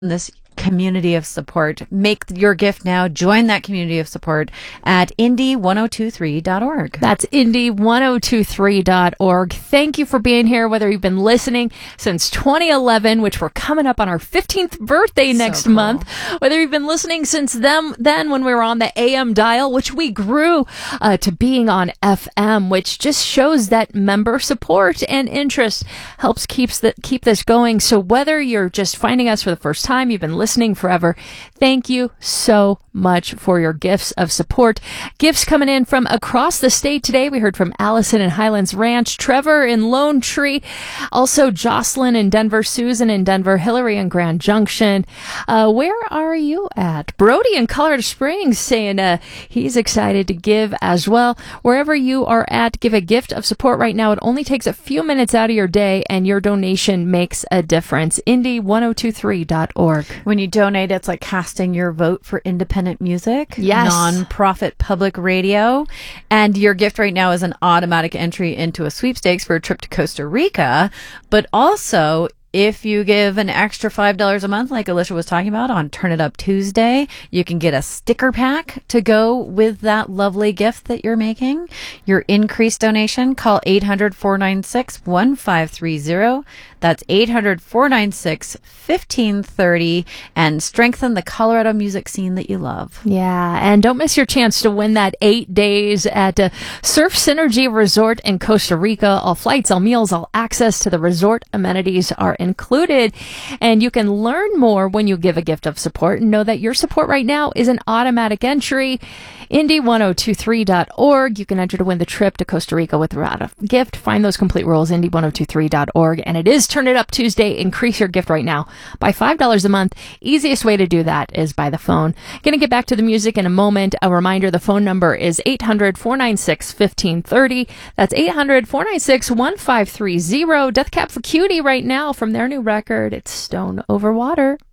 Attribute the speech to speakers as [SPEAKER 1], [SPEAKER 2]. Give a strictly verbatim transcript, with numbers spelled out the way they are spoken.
[SPEAKER 1] this community of support. Make your gift now. Join that community of support at indie one oh two three dot org.
[SPEAKER 2] That's indie one oh two three dot org. Thank you for being here, whether you've been listening since twenty eleven, which we're coming up on our fifteenth birthday next
[SPEAKER 1] So cool.
[SPEAKER 2] month, whether you've been listening since them, then when we were on the A M dial, which we grew uh, to being on F M, which just shows that member support and interest helps keeps the, keep this going. So whether you're just finding us for the first time, you've been listening forever, thank you so much for your gifts of support. Gifts coming in from across the state today. We heard from Allison in Highlands Ranch, Trevor in Lone Tree, also Jocelyn in Denver, Susan in Denver, Hillary in Grand Junction. Uh, where are you at? Brody in Colorado Springs saying uh, he's excited to give as well. Wherever you are at, give a gift of support right now. It only takes a few minutes out of your day, and your donation makes a difference. indie one oh two three dot org.
[SPEAKER 1] When you donate, it's like casting your vote for independent music,
[SPEAKER 2] Yes.
[SPEAKER 1] non-profit public radio, and your gift right now is an automatic entry into a sweepstakes for a trip to Costa Rica. But also, if you give an extra five dollars a month, like Alicia was talking about on Turn It Up Tuesday, you can get a sticker pack to go with that lovely gift that you're making. Your increased donation, call eight hundred, four nine six, one five three zero. That's eight hundred, four nine six, one five three zero, and strengthen the Colorado music scene that you love.
[SPEAKER 2] Yeah, and don't miss your chance to win that eight days at uh, Surf Synergy Resort in Costa Rica. All flights, all meals, all access to the resort amenities are included. And you can learn more when you give a gift of support and know that your support right now is an automatic entry. indie one oh two three dot org. You can enter to win the trip to Costa Rica without a gift. Find those complete rules, indie one oh two three dot org. And it is Turn It Up Tuesday. Increase your gift right now by five dollars a month. Easiest way to do that is by the phone. Going to get back to the music in a moment. A reminder, the phone number is eight hundred, four nine six, one five three zero. That's eight hundred, four nine six, one five three zero. Death Cab for Cutie right now from their new record. It's Stone Over Water.